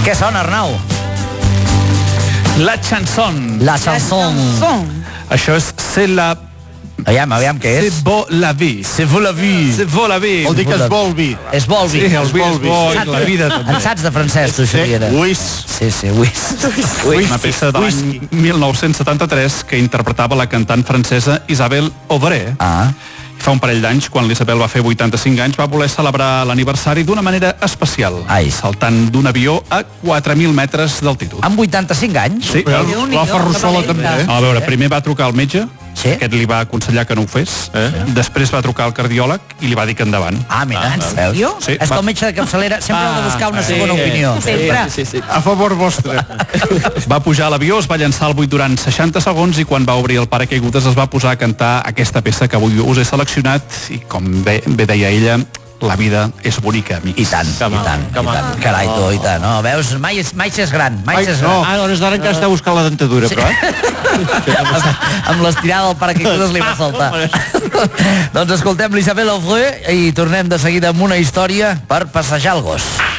Què sona, Arnau? La chanson. La chanson. Això és C'est la... Aviam, què és? C'est beau la vie. C'est beau la vie. C'est beau la vie. Vol dir que es vol vi. Es vol vi. Sí, el vi és bo i la vida també. En saps de francès, tu, Xavier? Uis. Sí, uis. Una peça de l'any 1973 que interpretava la cantant francesa Isabelle Aubray. Fa un parell d'anys, quan l'Isabel va fer 85 anys, va voler celebrar l'aniversari d'una manera especial, saltant d'un avió a 4.000 metres d'altitud. Amb 85 anys? Sí. La Ferrusola també. A veure, primer va trucar al metge, aquest li va aconsellar que no ho fes, després va trucar al cardiòleg i li va dir que endavant. Mira, veus? Sí, és que el metge de capçalera sempre ha de buscar una segona opinió. Sí. A favor vostre. Va pujar a l'avió, es va llançar al buit durant 60 segons i quan va obrir el paracaigudes es va posar a cantar aquesta peça que avui us he seleccionat i com bé deia ella, la vida és bonica, amics. I tant. Carai, tu, i tant. No, veus, mai s'és gran, Doncs d'ara encara està buscant la dentadura, però, amb l'estirada del paracaigudes li va saltar. Doncs escoltem l'Isabelle Aubray i tornem de seguida amb una història per passejar el gos.